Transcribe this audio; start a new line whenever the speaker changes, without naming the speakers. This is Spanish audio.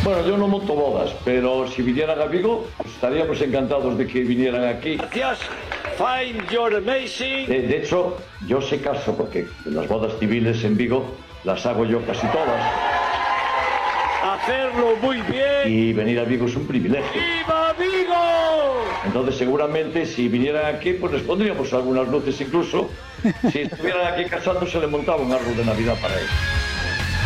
Bueno, yo no monto bodas, pero si vinieran a Vigo, pues estaríamos encantados de que vinieran aquí.
Gracias. Fine, you're amazing.
De hecho, yo sé caso porque las bodas civiles en Vigo las hago yo casi todas.
Hacerlo muy bien.
Y venir a Vigo es un privilegio.
¡Viva Vigo!
Entonces, seguramente, si vinieran aquí, pues les pondríamos algunas luces incluso. Si estuvieran aquí casándose, le montaba un árbol de Navidad para ellos.